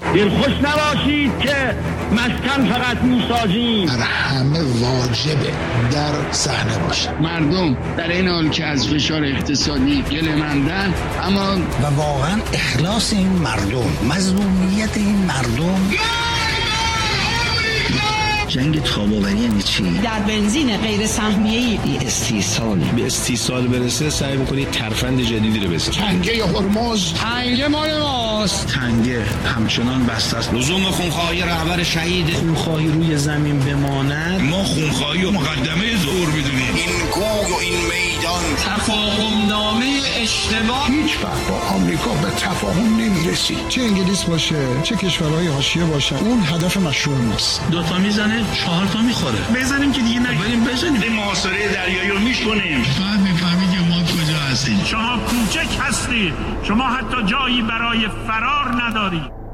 دلخوش نباشید که مسکن فقط موسازیم. بر همه واجبه در صحنه باشه. مردم در این حال که از فشار اقتصادی گله‌مندن، اما و واقعا اخلاص این مردم، مظلومیت این مردم. جنگ تاب‌آوری یعنی چی؟ در بنزین غیر سهمیه‌ای به استیصال برسه سعی می‌کنید ترفند جدیدی رو بزنید. تنگه هرمز تنگه مال ماست. تنگه همچنان بسته است. لزوم خونخواهی رهبر شهید، خونخواهی روی زمین بماند. ما خونخواهی و مقدمه ظهور می‌دونیم. این کوه و این میدان تفاهم نامه اشتباه. هیچ وقت با آمریکا به تفاهم نمی‌رسید. چه انگلیس باشه چه کشورهای حاشیه باشن، اون هدف مشروع ماست. دوتا میزنه 4 تا میخوره. بزنیم که دیگه نگیریم، بزنیم. این محاصره دریایی رو میشکنیم. فهم میفهمی که ما کجا هستیم. شما کوچک هستید، شما حتی جایی برای فرار ندارید.